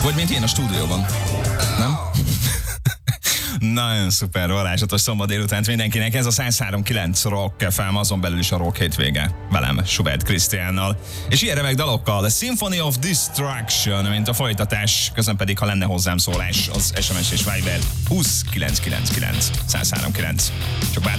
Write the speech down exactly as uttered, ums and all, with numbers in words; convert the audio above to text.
Vagy mint én a stúdióban. Nem? Nagyon szuper, varázslatos szombat délutánt mindenkinek. Ez a száz három kilenc Rock ef em, azon belül is a Rock hétvége. Velem, Schubert Krisztiánnal. És ilyen remek dalokkal. A Symphony of Destruction, mint a folytatás. Közben pedig, ha lenne hozzám szólás, az es em es és Viber húsz kilenc kilenc kilenc száz három kilenc. Csak bátran